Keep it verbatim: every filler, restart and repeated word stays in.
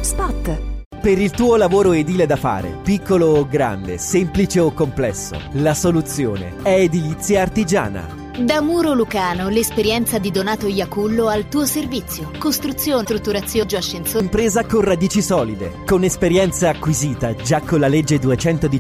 Spot. Per il tuo lavoro edile da fare, piccolo o grande, semplice o complesso, la soluzione è Edilizia Artigiana. Da Muro Lucano, l'esperienza di Donato Iacullo al tuo servizio. Costruzione, strutturazione, ascensore. Impresa con radici solide, con esperienza acquisita già con la legge duecentodiciannove